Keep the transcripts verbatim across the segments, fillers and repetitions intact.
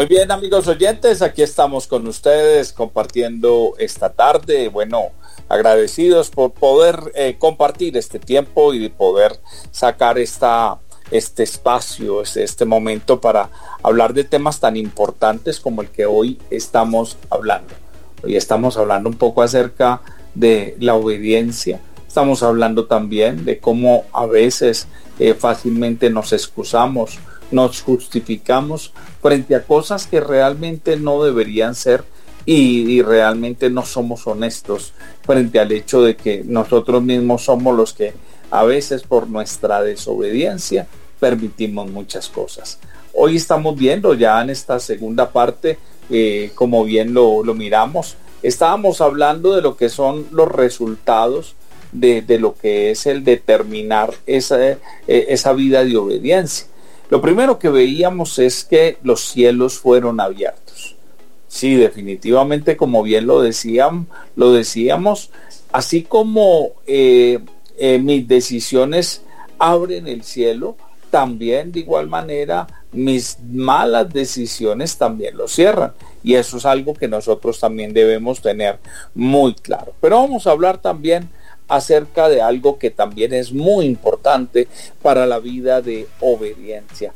Muy bien, amigos oyentes, aquí estamos con ustedes compartiendo esta tarde. Bueno, agradecidos por poder eh, compartir este tiempo y poder sacar esta, este espacio, este, este momento para hablar de temas tan importantes como el que hoy estamos hablando. Hoy estamos hablando un poco acerca de la obediencia. Estamos hablando también de cómo a veces eh, fácilmente nos excusamos, nos justificamos frente a cosas que realmente no deberían ser y, y realmente no somos honestos frente al hecho de que nosotros mismos somos los que a veces por nuestra desobediencia permitimos muchas cosas. Hoy estamos viendo ya en esta segunda parte, eh, como bien lo, lo miramos, estábamos hablando de lo que son los resultados de, de lo que es el determinar esa, eh, esa vida de obediencia. Lo primero que veíamos es que los cielos fueron abiertos. Sí, definitivamente, como bien lo decíamos, lo decíamos, así como eh, eh, mis decisiones abren el cielo, también de igual manera mis malas decisiones también lo cierran. Y eso es algo que nosotros también debemos tener muy claro. Pero vamos a hablar también acerca de algo que también es muy importante para la vida de obediencia,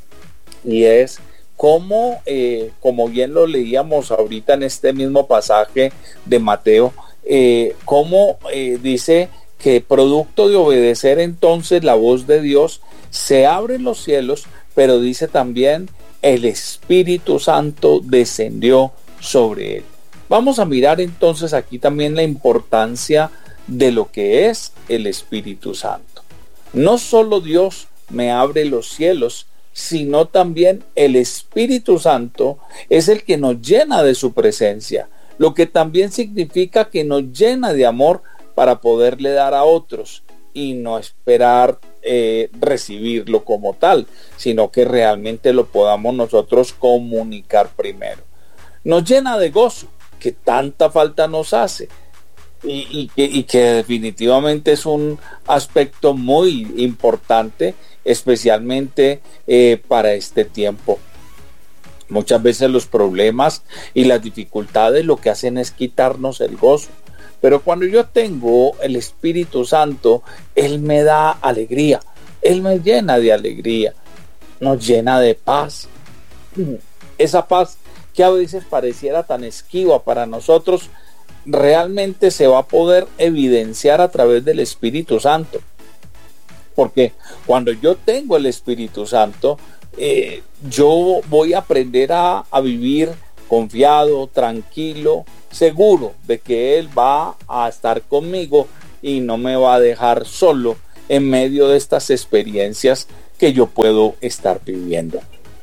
y es cómo, eh, como bien lo leíamos ahorita en este mismo pasaje de Mateo, eh, cómo eh, dice que producto de obedecer entonces la voz de Dios, se abren los cielos, pero dice también el Espíritu Santo descendió sobre él. Vamos a mirar entonces aquí también la importancia de lo que es el Espíritu Santo. No solo Dios me abre los cielos, sino también el Espíritu Santo es el que nos llena de su presencia, lo que también significa que nos llena de amor para poderle dar a otros y no esperar eh, recibirlo como tal, sino que realmente lo podamos nosotros comunicar primero. Nos llena de gozo, que tanta falta nos hace. Y, y, que, y que definitivamente es un aspecto muy importante, especialmente eh, para este tiempo. Muchas veces los problemas y las dificultades lo que hacen es quitarnos el gozo, pero cuando yo tengo el Espíritu Santo, Él me da alegría, Él me llena de alegría, nos llena de paz. Esa paz que a veces pareciera tan esquiva para nosotros, realmente se va a poder evidenciar a través del Espíritu Santo, porque cuando yo tengo el Espíritu Santo, eh, yo voy a aprender a, a vivir confiado, tranquilo, seguro de que Él va a estar conmigo y no me va a dejar solo en medio de estas experiencias que yo puedo estar viviendo.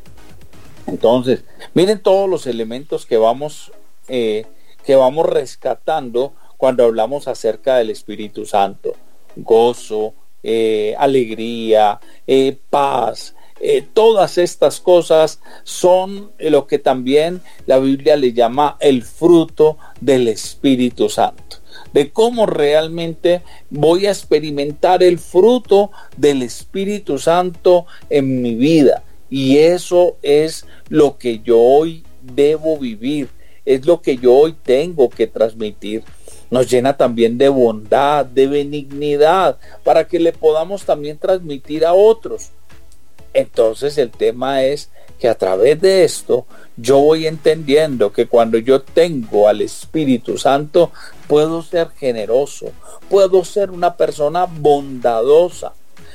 Entonces, miren todos los elementos que vamos eh, que vamos rescatando cuando hablamos acerca del Espíritu Santo: gozo, eh, alegría, eh, paz. Eh, todas estas cosas son lo que también la Biblia le llama el fruto del Espíritu Santo, de cómo realmente voy a experimentar el fruto del Espíritu Santo en mi vida, y eso es lo que yo hoy debo vivir. Es lo que yo hoy tengo que transmitir. Nos llena también de bondad, de benignidad, para que le podamos también transmitir a otros. Entonces el tema es que a través de esto yo voy entendiendo que cuando yo tengo al Espíritu Santo, puedo ser generoso, puedo ser una persona bondadosa.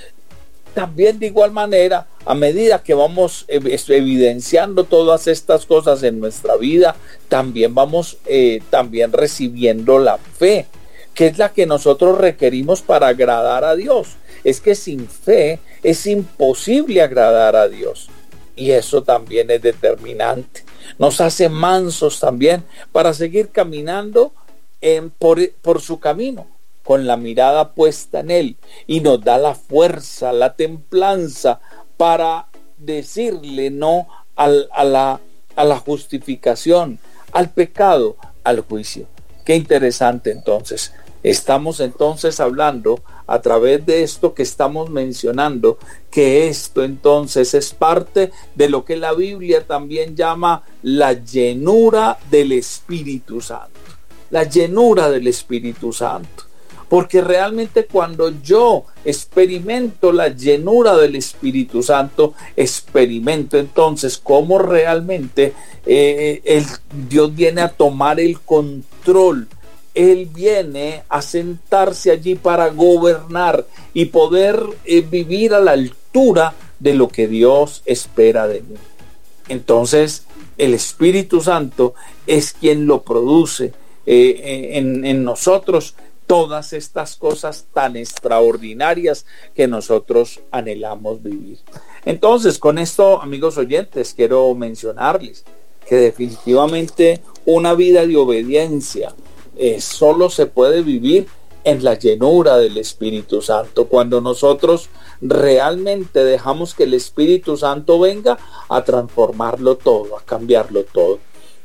También de igual manera, a medida que vamos evidenciando todas estas cosas en nuestra vida, también vamos eh, también recibiendo la fe, que es la que nosotros requerimos para agradar a Dios. Es que sin fe es imposible agradar a Dios, y eso también es determinante. Nos hace mansos también para seguir caminando en, por, por su camino, con la mirada puesta en Él, y nos da la fuerza, la templanza para decirle no al, a, la, a la justificación, al pecado, al juicio. Qué interesante entonces. Estamos entonces hablando a través de esto que estamos mencionando, que esto entonces es parte de lo que la Biblia también llama la llenura del Espíritu Santo. La llenura del Espíritu Santo. Porque realmente cuando yo experimento la llenura del Espíritu Santo, experimento entonces cómo realmente eh, el, Dios viene a tomar el control. Él viene a sentarse allí para gobernar y poder eh, vivir a la altura de lo que Dios espera de mí. Entonces, el Espíritu Santo es quien lo produce eh, en, en nosotros, todas estas cosas tan extraordinarias que nosotros anhelamos vivir. Entonces, con esto, amigos oyentes, quiero mencionarles que definitivamente una vida de obediencia eh, solo se puede vivir en la llenura del Espíritu Santo, cuando nosotros realmente dejamos que el Espíritu Santo venga a transformarlo todo, a cambiarlo todo.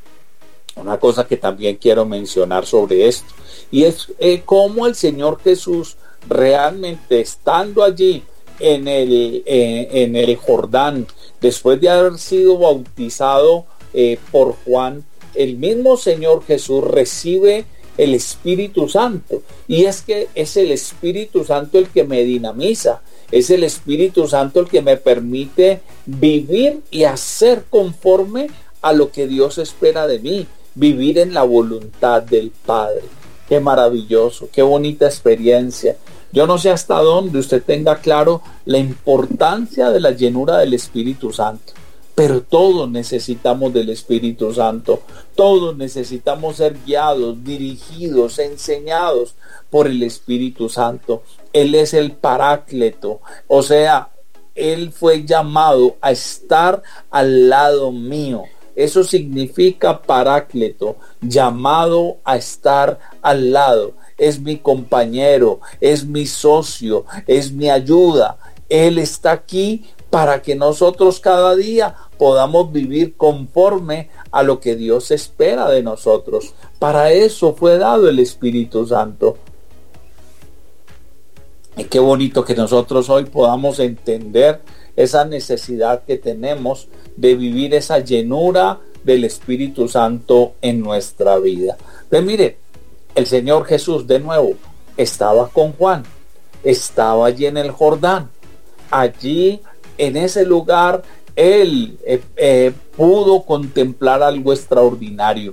Una cosa que también quiero mencionar sobre esto, y es eh, cómo el Señor Jesús realmente estando allí en el, eh, en el Jordán, después de haber sido bautizado eh, por Juan, el mismo Señor Jesús recibe el Espíritu Santo, y es que es el Espíritu Santo el que me dinamiza, es el Espíritu Santo el que me permite vivir y hacer conforme a lo que Dios espera de mí, vivir en la voluntad del Padre. Qué maravilloso, qué bonita experiencia. Yo no sé hasta dónde usted tenga claro la importancia de la llenura del Espíritu Santo, pero todos necesitamos del Espíritu Santo. Todos necesitamos ser guiados, dirigidos, enseñados por el Espíritu Santo. Él es el Paráclito, o sea, Él fue llamado a estar al lado mío. Eso significa Paráclito, llamado a estar al lado. Es mi compañero, es mi socio, es mi ayuda. Él está aquí para que nosotros cada día podamos vivir conforme a lo que Dios espera de nosotros. Para eso fue dado el Espíritu Santo. Y qué bonito que nosotros hoy podamos entender esa necesidad que tenemos de vivir esa llenura del Espíritu Santo en nuestra vida. Pero mire, el Señor Jesús de nuevo estaba con Juan, estaba allí en el Jordán. Allí en ese lugar él eh, eh, pudo contemplar algo extraordinario,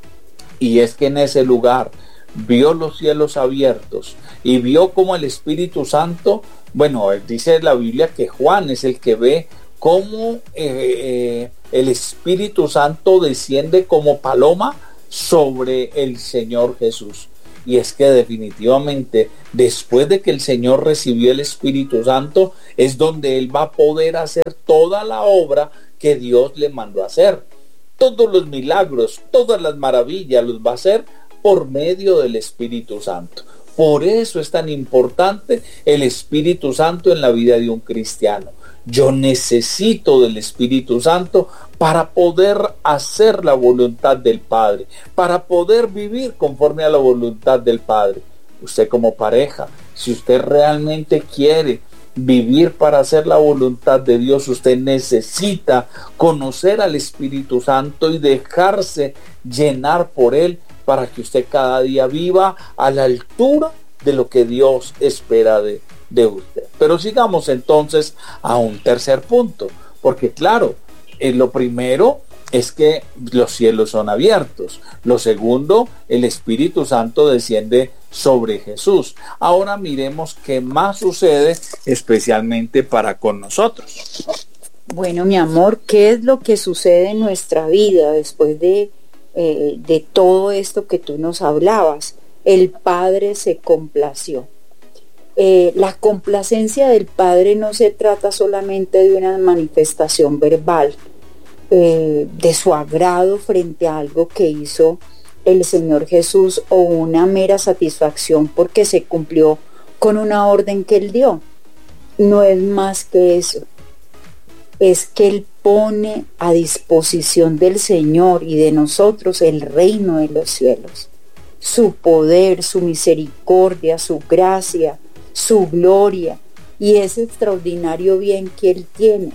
y es que en ese lugar vio los cielos abiertos y vio como el Espíritu Santo, bueno, dice la Biblia que Juan es el que ve cómo eh, eh, el Espíritu Santo desciende como paloma sobre el Señor Jesús. Y es que definitivamente después de que el Señor recibió el Espíritu Santo es donde Él va a poder hacer toda la obra que Dios le mandó a hacer. Todos los milagros, todas las maravillas los va a hacer por medio del Espíritu Santo. Por eso es tan importante el Espíritu Santo en la vida de un cristiano. Yo necesito del Espíritu Santo para poder hacer la voluntad del Padre, para poder vivir conforme a la voluntad del Padre. Usted como pareja, si usted realmente quiere vivir para hacer la voluntad de Dios, usted necesita conocer al Espíritu Santo y dejarse llenar por Él, para que usted cada día viva a la altura de lo que Dios espera de, de usted. Pero sigamos entonces a un tercer punto, porque claro, eh, lo primero es que los cielos son abiertos. Lo segundo, el Espíritu Santo desciende sobre Jesús. Ahora miremos qué más sucede especialmente para con nosotros. Bueno, mi amor, ¿qué es lo que sucede en nuestra vida después de Eh, de todo esto que tú nos hablabas? El Padre se complació. Eh, la complacencia del Padre no se trata solamente de una manifestación verbal, eh, de su agrado frente a algo que hizo el Señor Jesús, o una mera satisfacción porque se cumplió con una orden que Él dio. No es más que eso. Es que Él pone a disposición del Señor y de nosotros el reino de los cielos, su poder, su misericordia, su gracia, su gloria y ese extraordinario bien que Él tiene.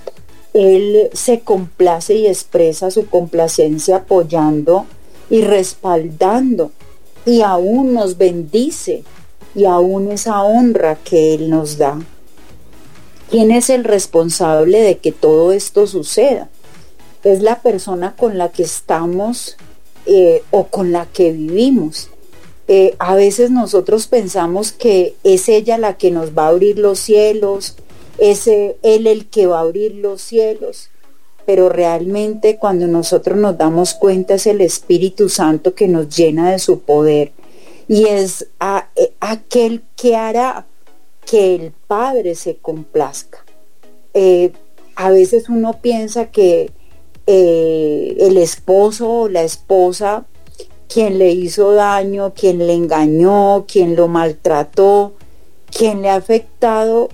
Él se complace y expresa su complacencia apoyando y respaldando, y aún nos bendice, y aún esa honra que Él nos da. ¿Quién es el responsable de que todo esto suceda? Es la persona con la que estamos eh, o con la que vivimos. Eh, a veces nosotros pensamos que es ella la que nos va a abrir los cielos, es Él el que va a abrir los cielos, pero realmente cuando nosotros nos damos cuenta es el Espíritu Santo que nos llena de su poder, y es a, a, aquel que hará que el Padre se complazca. Eh, a veces uno piensa que eh, el esposo o la esposa, quien le hizo daño, quien le engañó, quien lo maltrató, quien le ha afectado,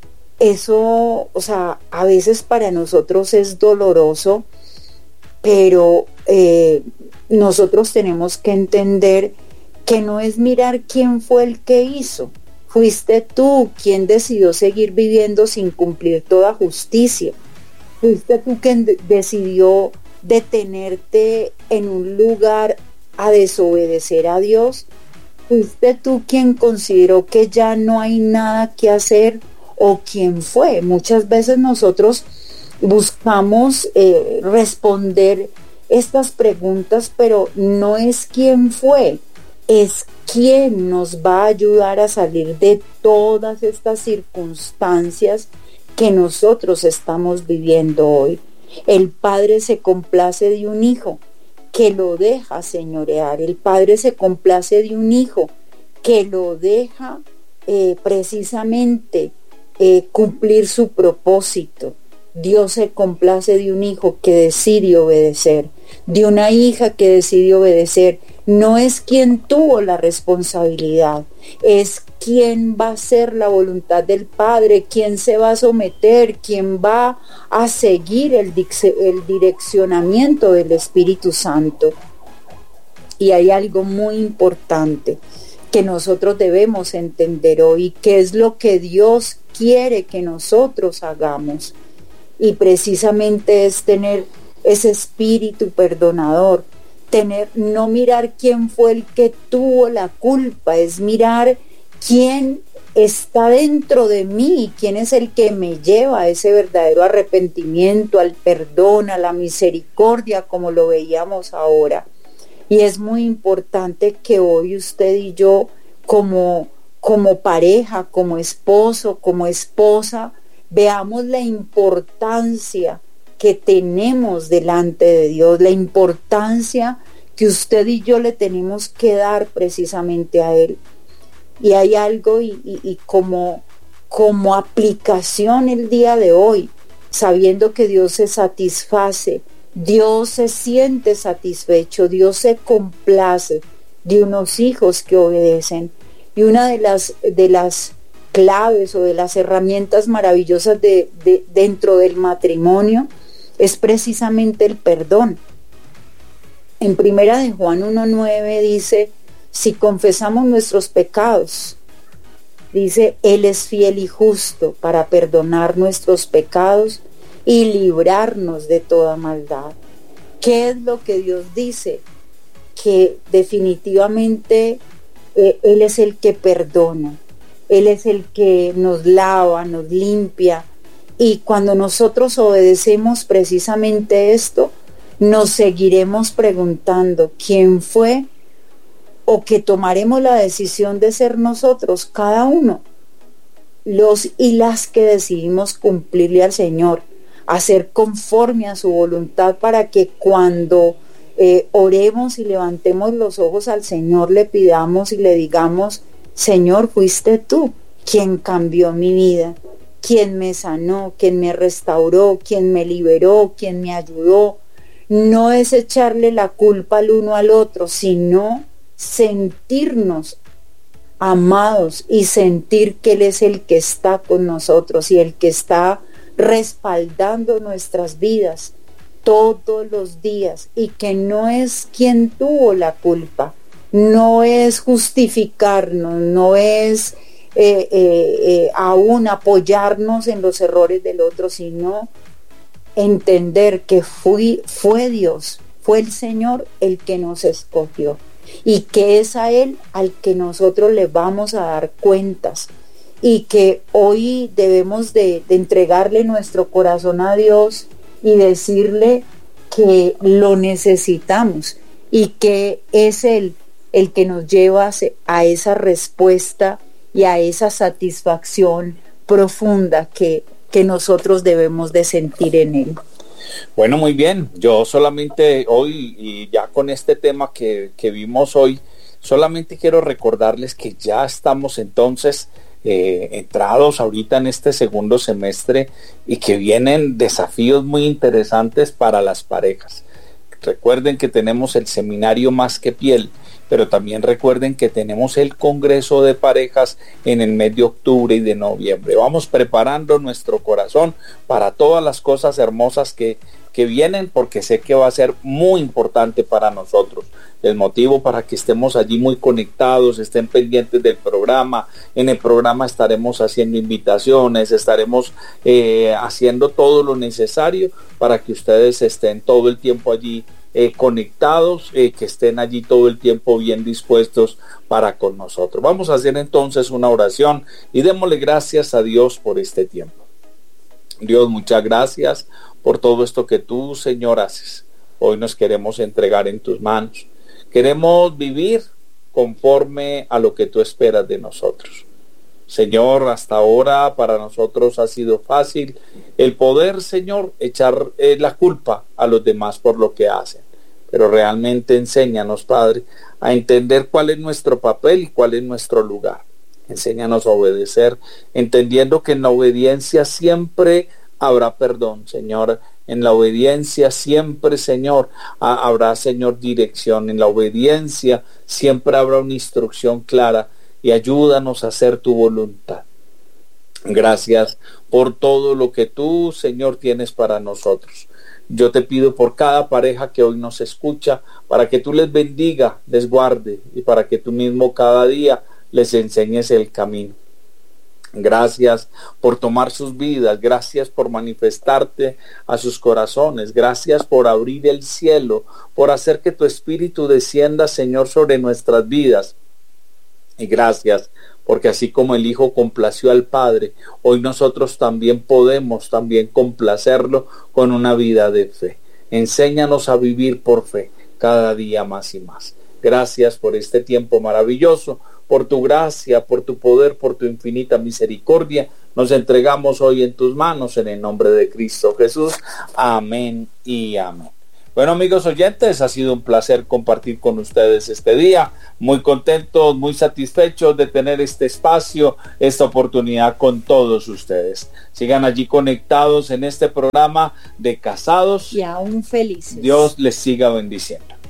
eso, o sea, a veces para nosotros es doloroso, pero eh, nosotros tenemos que entender que no es mirar quién fue el que hizo. Fuiste tú quien decidió seguir viviendo sin cumplir toda justicia. Fuiste tú quien de- decidió detenerte en un lugar a desobedecer a Dios. Fuiste tú quien consideró que ya no hay nada que hacer, o quién fue. Muchas veces nosotros buscamos eh, responder estas preguntas, pero no es quién fue, es quién nos va a ayudar a salir de todas estas circunstancias que nosotros estamos viviendo hoy. El Padre se complace de un hijo que lo deja señorear. El Padre se complace de un hijo que lo deja eh, precisamente eh, cumplir su propósito. Dios se complace de un hijo que decide obedecer, de una hija que decide obedecer. No es quien tuvo la responsabilidad, es quien va a hacer la voluntad del Padre, quien se va a someter, quien va a seguir el, el direccionamiento del Espíritu Santo. Y hay algo muy importante que nosotros debemos entender hoy, que es lo que Dios quiere que nosotros hagamos. Y precisamente es tener ese espíritu perdonador, tener, no mirar quién fue el que tuvo la culpa, es mirar quién está dentro de mí, quién es el que me lleva a ese verdadero arrepentimiento, al perdón, a la misericordia, como lo veíamos ahora. Y es muy importante que hoy usted y yo, como, como pareja, como esposo, como esposa, veamos la importancia que tenemos delante de Dios, la importancia que usted y yo le tenemos que dar precisamente a Él. Y hay algo, y, y, y como, como aplicación el día de hoy, sabiendo que Dios se satisface, Dios se siente satisfecho, Dios se complace de unos hijos que obedecen. Y una de las, de las claves o de las herramientas maravillosas de, de, dentro del matrimonio es precisamente el perdón. En primera de Juan uno nueve dice: si confesamos nuestros pecados, dice, Él es fiel y justo para perdonar nuestros pecados y librarnos de toda maldad. ¿Qué es lo que Dios dice? Que definitivamente eh, Él es el que perdona, Él es el que nos lava, nos limpia, y cuando nosotros obedecemos precisamente esto, nos seguiremos preguntando quién fue, o que tomaremos la decisión de ser nosotros, cada uno, los y las que decidimos cumplirle al Señor, hacer conforme a su voluntad, para que cuando eh, oremos y levantemos los ojos al Señor, le pidamos y le digamos: Señor, fuiste tú quien cambió mi vida, quien me sanó, quien me restauró, quien me liberó, quien me ayudó. No es echarle la culpa al uno al otro, sino sentirnos amados y sentir que Él es el que está con nosotros y el que está respaldando nuestras vidas todos los días, y que no es quien tuvo la culpa, no es justificarnos, no es eh, eh, eh, aún apoyarnos en los errores del otro, sino entender que fui, fue Dios, fue el Señor el que nos escogió y que es a Él al que nosotros le vamos a dar cuentas, y que hoy debemos de, de entregarle nuestro corazón a Dios y decirle que lo necesitamos y que es Él el que nos lleva a esa respuesta y a esa satisfacción profunda que, que nosotros debemos de sentir en Él. Bueno, muy bien. Yo solamente hoy, y ya con este tema que, que vimos hoy, solamente quiero recordarles que ya estamos entonces eh, entrados ahorita en este segundo semestre y que vienen desafíos muy interesantes para las parejas. Recuerden que tenemos el seminario Más que Piel, pero también recuerden que tenemos el Congreso de Parejas en el mes de octubre y de noviembre. Vamos preparando nuestro corazón para todas las cosas hermosas que, que vienen, porque sé que va a ser muy importante para nosotros. El motivo para que estemos allí muy conectados, estén pendientes del programa. En el programa estaremos haciendo invitaciones, estaremos eh, haciendo todo lo necesario para que ustedes estén todo el tiempo allí Eh, conectados, eh, que estén allí todo el tiempo bien dispuestos para con nosotros. Vamos a hacer entonces una oración y démosle gracias a Dios por este tiempo. Dios, muchas gracias por todo esto que tú, Señor, haces. Hoy nos queremos entregar en tus manos. Queremos vivir conforme a lo que tú esperas de nosotros. Señor, hasta ahora para nosotros ha sido fácil el poder, Señor, echar eh, la culpa a los demás por lo que hacen. Pero realmente enséñanos, Padre, a entender cuál es nuestro papel y cuál es nuestro lugar. Enséñanos a obedecer, entendiendo que en la obediencia siempre habrá perdón, Señor. En la obediencia siempre, Señor, ha, habrá, Señor, dirección. En la obediencia siempre habrá una instrucción clara. Y ayúdanos a hacer tu voluntad. Gracias por todo lo que tú, Señor, tienes para nosotros. Yo te pido por cada pareja que hoy nos escucha, para que tú les bendiga, les guarde, y para que tú mismo cada día les enseñes el camino. Gracias por tomar sus vidas, gracias por manifestarte a sus corazones, gracias por abrir el cielo, por hacer que tu Espíritu descienda, Señor, sobre nuestras vidas. Y gracias, porque así como el Hijo complació al Padre, hoy nosotros también podemos también complacerlo con una vida de fe. Enséñanos a vivir por fe cada día más y más. Gracias por este tiempo maravilloso, por tu gracia, por tu poder, por tu infinita misericordia. Nos entregamos hoy en tus manos en el nombre de Cristo Jesús. Amén y amén. Bueno, amigos oyentes, ha sido un placer compartir con ustedes este día. Muy contentos, muy satisfechos de tener este espacio, esta oportunidad con todos ustedes. Sigan allí conectados en este programa de Casados y aún felices. Dios les siga bendiciendo.